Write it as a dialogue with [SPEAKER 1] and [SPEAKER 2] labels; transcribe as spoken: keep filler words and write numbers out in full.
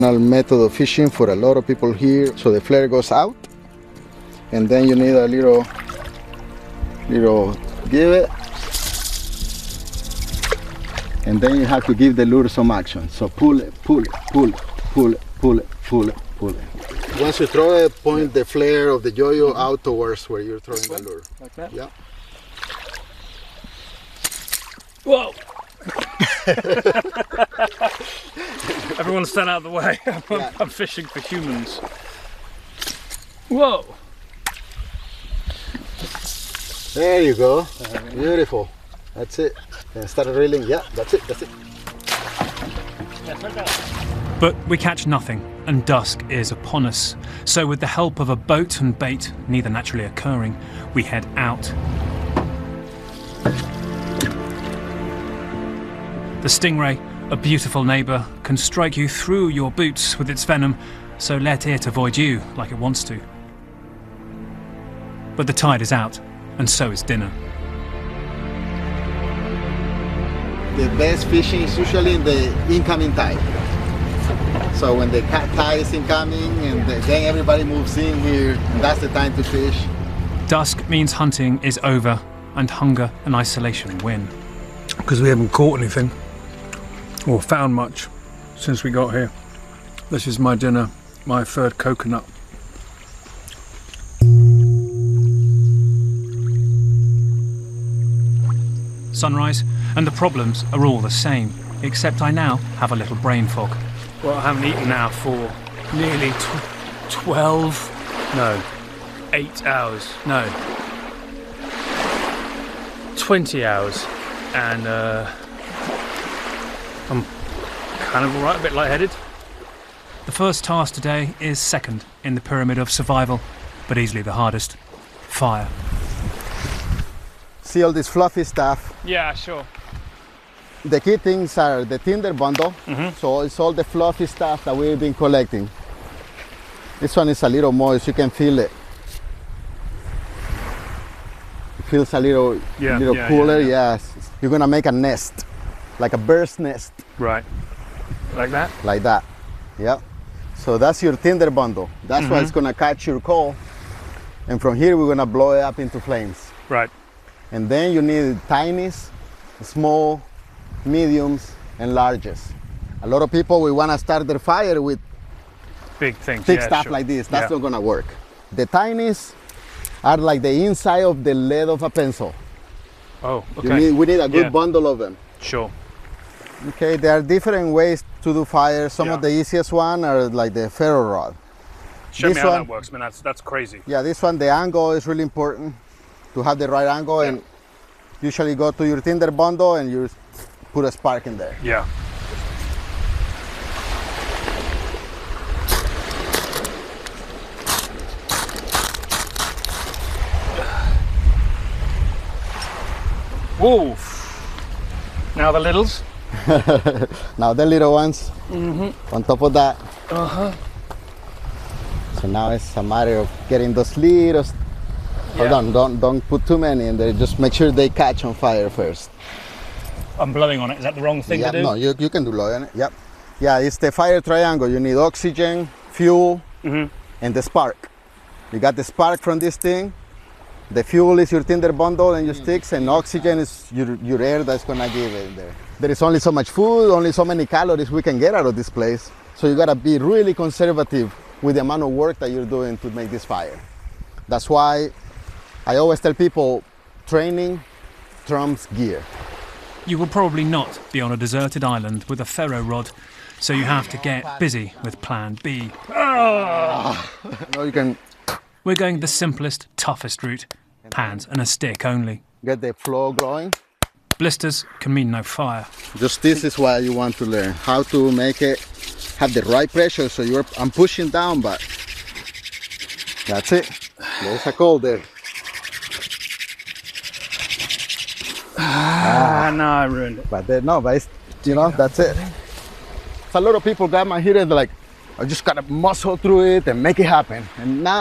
[SPEAKER 1] Method of fishing for a lot of people here. So the flare goes out, and then you need a little, little give it, and then you have to give the lure some action. So pull it, pull it, pull it, pull it, pull it, pull it, pull it. Once you throw it, point the flare of the yo-yo out towards where you're throwing the lure.
[SPEAKER 2] Like that?
[SPEAKER 1] Yeah.
[SPEAKER 2] Whoa! Everyone stand out of the way. I'm,
[SPEAKER 1] Yeah.
[SPEAKER 2] I'm fishing for humans. Whoa!
[SPEAKER 1] There you go. Beautiful. That's it. And start reeling. Yeah, that's it. That's it.
[SPEAKER 2] But we catch nothing, and dusk is upon us. So with the help of a boat and bait, neither naturally occurring, we head out. The stingray, a beautiful neighbour, can strike you through your boots with its venom, so let it avoid you like it wants to. But the tide is out, and so is dinner.
[SPEAKER 1] The best fishing is usually in the incoming tide. So when the tide is incoming, and the, then everybody moves in here, and that's the time to fish.
[SPEAKER 2] Dusk means hunting is over, and hunger and isolation win.
[SPEAKER 3] Because we haven't caught anything or found much since we got here. This is my dinner, my third coconut.
[SPEAKER 2] Sunrise, and the problems are all the same, except I now have a little brain fog. Well, I haven't eaten now for nearly tw twelve, no, eight hours, no, twenty hours, and uh, I'm kind of alright, a bit lightheaded. The first task today is second in the pyramid of survival, but easily the hardest: fire.
[SPEAKER 1] See all this fluffy stuff?
[SPEAKER 2] Yeah, sure.
[SPEAKER 1] The key things are the tinder bundle.
[SPEAKER 2] Mm-hmm.
[SPEAKER 1] So it's all the fluffy stuff that we've been collecting. This one is a little moist, you can feel it. It feels a little,
[SPEAKER 2] Yeah,
[SPEAKER 1] little
[SPEAKER 2] yeah,
[SPEAKER 1] cooler,
[SPEAKER 2] yeah, yeah.
[SPEAKER 1] yes. You're gonna make a nest, like a bird's nest,
[SPEAKER 2] Right. Like that?
[SPEAKER 1] like that. Yeah. So that's your tinder bundle. That's
[SPEAKER 2] Mm-hmm.
[SPEAKER 1] why it's gonna catch your coal. And from here we're gonna blow it up into flames.
[SPEAKER 2] Right.
[SPEAKER 1] And then you need tinies, small, mediums, and larges. A lot of people will want to start their fire with
[SPEAKER 2] Big things.
[SPEAKER 1] thick
[SPEAKER 2] yeah,
[SPEAKER 1] stuff
[SPEAKER 2] sure.
[SPEAKER 1] like this. That's
[SPEAKER 2] Yeah.
[SPEAKER 1] not gonna work. The tinies are like the inside of the lead of a pencil.
[SPEAKER 2] Oh, okay.
[SPEAKER 1] You need, we need a good
[SPEAKER 2] Yeah.
[SPEAKER 1] bundle of them.
[SPEAKER 2] Sure.
[SPEAKER 1] Okay, there are different ways to do fire. Some
[SPEAKER 2] Yeah.
[SPEAKER 1] of the easiest one are like the ferro rod.
[SPEAKER 2] Show
[SPEAKER 1] This
[SPEAKER 2] me how
[SPEAKER 1] one-
[SPEAKER 2] that works, man. That's that's crazy.
[SPEAKER 1] Yeah, this one, the angle is really important to have the right angle.
[SPEAKER 2] Yeah.
[SPEAKER 1] And usually go to your tinder bundle and you put a spark in there.
[SPEAKER 2] Yeah. Whoa. Now the littles.
[SPEAKER 1] Now the little ones
[SPEAKER 2] Mm-hmm.
[SPEAKER 1] on top of that.
[SPEAKER 2] Uh-huh.
[SPEAKER 1] So now it's a matter of getting those little. Hold
[SPEAKER 2] Yeah.
[SPEAKER 1] on, don't don't put too many in there. Just make sure they catch on fire first.
[SPEAKER 2] I'm blowing on it. Is that the wrong thing
[SPEAKER 1] Yeah,
[SPEAKER 2] to do?
[SPEAKER 1] no, you, you can do low on it. Yep. Yeah, it's the fire triangle. You need oxygen, fuel,
[SPEAKER 2] Mm-hmm.
[SPEAKER 1] and the spark. You got the spark from this thing. The fuel is your tinder bundle and your sticks, and oxygen is your, your air that's gonna give it there. There is only so much food, only so many calories we can get out of this place. So you gotta be really conservative with the amount of work that you're doing to make this fire. That's why I always tell people, training trumps gear.
[SPEAKER 2] You will probably not be on a deserted island with a ferro rod, so you have to get busy with plan B.
[SPEAKER 1] You know, you can
[SPEAKER 2] We're going the simplest, toughest route: pans and a stick only.
[SPEAKER 1] get the flow going.
[SPEAKER 2] Blisters can mean no fire.
[SPEAKER 1] Just this is what you want to learn, how to make it have the right pressure. So you're, I'm pushing down, but that's it. There's a coal there.
[SPEAKER 2] Ah, no, I ruined it.
[SPEAKER 1] But then, no, but it's, you know, that's it. So a lot of people got my here and they're like, I just gotta muscle through it and make it happen. And now